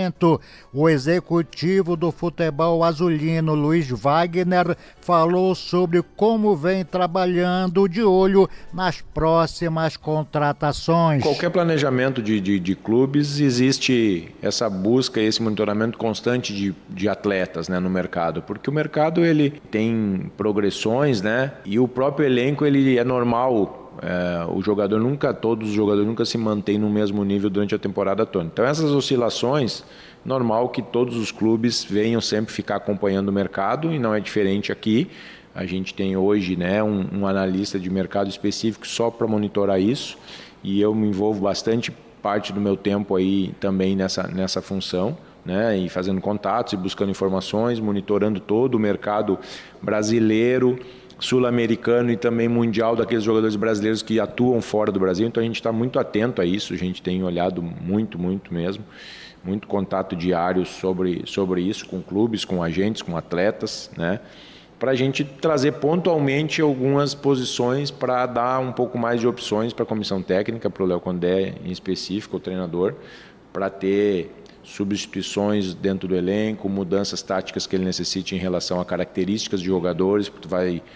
Nascimento. O executivo do futebol azulino, Luiz Wagner, falou sobre como vem trabalhando de olho nas próximas contratações. Qualquer planejamento de clubes, existe essa busca, esse monitoramento constante de atletas, né, no mercado, porque o mercado ele tem progressões, né, e o próprio elenco ele é normal. Todos os jogadores nunca se mantêm no mesmo nível durante a temporada toda. Então essas oscilações, normal que todos os clubes venham sempre ficar acompanhando o mercado, e não é diferente aqui. A gente tem hoje, né, um analista de mercado específico só para monitorar isso, e eu me envolvo bastante parte do meu tempo aí também nessa função, né, e fazendo contatos e buscando informações, monitorando todo o mercado brasileiro, sul-americano e também mundial daqueles jogadores brasileiros que atuam fora do Brasil. Então a gente está muito atento a isso, a gente tem olhado muito mesmo, muito contato diário sobre isso com clubes, com agentes, com atletas, né, para a gente trazer pontualmente algumas posições para dar um pouco mais de opções para a comissão técnica, para o Léo Condé em específico, o treinador, para ter substituições dentro do elenco, mudanças táticas que ele necessite em relação a características de jogadores, porque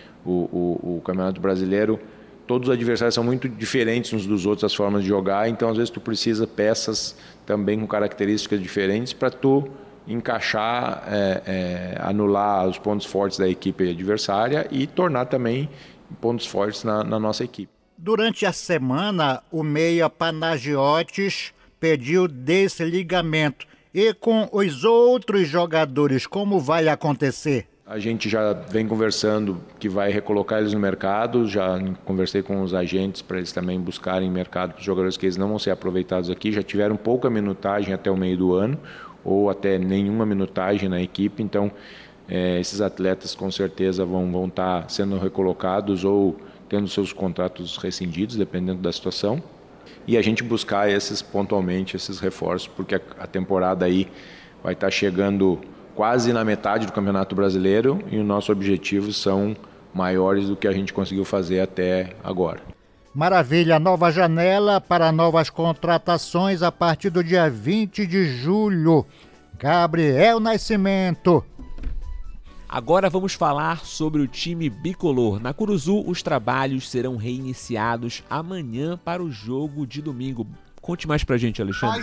o Campeonato Brasileiro, todos os adversários são muito diferentes uns dos outros, as formas de jogar, então às vezes tu precisa peças também com características diferentes para tu encaixar, anular os pontos fortes da equipe adversária e tornar também pontos fortes na nossa equipe. Durante a semana, o meia Panagiotis pediu desligamento. E com os outros jogadores, como vai acontecer? A gente já vem conversando que vai recolocar eles no mercado, já conversei com os agentes para eles também buscarem mercado para os jogadores que eles não vão ser aproveitados aqui, já tiveram pouca minutagem até o meio do ano, ou até nenhuma minutagem na equipe, então esses atletas com certeza vão estar sendo recolocados ou tendo seus contratos rescindidos, dependendo da situação. E a gente buscar pontualmente esses reforços, porque a temporada aí vai estar chegando quase na metade do Campeonato Brasileiro e o nosso objetivo são maiores do que a gente conseguiu fazer até agora. Maravilha, nova janela para novas contratações a partir do dia 20 de julho. Gabriel Nascimento. Agora vamos falar sobre o time bicolor. Na Curuzu, os trabalhos serão reiniciados amanhã para o jogo de domingo. Conte mais pra gente, Alexandre.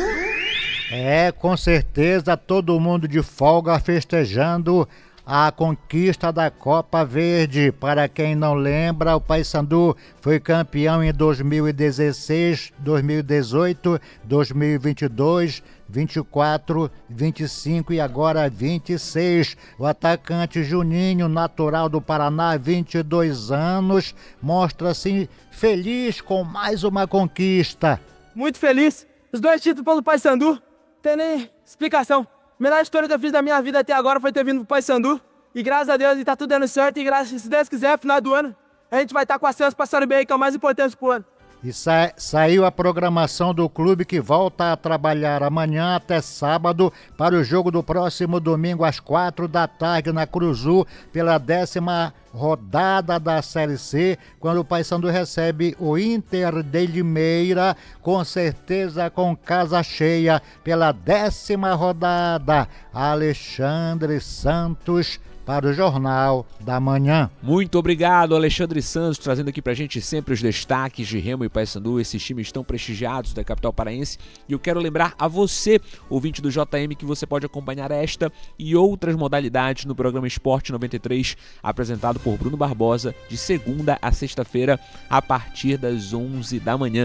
Com certeza, todo mundo de folga festejando a conquista da Copa Verde. Para quem não lembra, o Paysandu foi campeão em 2016, 2018, 2022, 24, 25 e agora 26. O atacante Juninho, natural do Paraná, 22 anos, mostra-se feliz com mais uma conquista. Muito feliz. Os 2 títulos pelo Paysandu, tem nem explicação. A melhor história que eu fiz da minha vida até agora foi ter vindo pro Paysandu. E graças a Deus, tá tudo dando certo. E se Deus quiser, no final do ano, a gente vai estar com a Celso passando bem, que é o mais importante pro ano. E saiu a programação do clube, que volta a trabalhar amanhã até sábado para o jogo do próximo domingo às 4 da tarde na Curuzu, pela 10ª rodada da Série C, quando o Paysandu recebe o Inter de Limeira, com certeza com casa cheia, pela 10ª rodada. Alexandre Santos para o Jornal da Manhã. Muito obrigado, Alexandre Santos, trazendo aqui pra gente sempre os destaques de Remo e Paysandu, esses times tão prestigiados da capital paraense. E eu quero lembrar a você, ouvinte do JM, que você pode acompanhar esta e outras modalidades no programa Esporte 93, apresentado por Bruno Barbosa, de segunda a sexta-feira, a partir das 11 da manhã,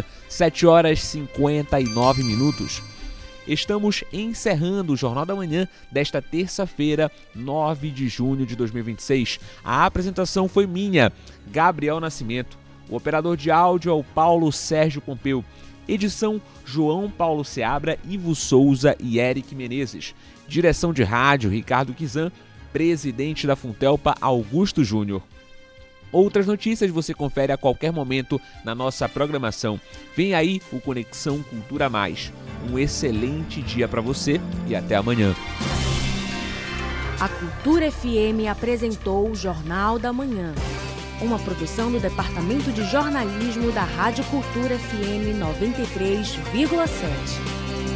7h59. Estamos encerrando o Jornal da Manhã desta terça-feira, 9 de junho de 2026. A apresentação foi minha, Gabriel Nascimento. O operador de áudio é o Paulo Sérgio Pompeu. Edição, João Paulo Seabra, Ivo Souza e Eric Menezes. Direção de rádio, Ricardo Kizan. Presidente da Funtelpa, Augusto Júnior. Outras notícias você confere a qualquer momento na nossa programação. Vem aí o Conexão Cultura Mais. Um excelente dia para você e até amanhã. A Cultura FM apresentou o Jornal da Manhã, uma produção do Departamento de Jornalismo da Rádio Cultura FM 93,7.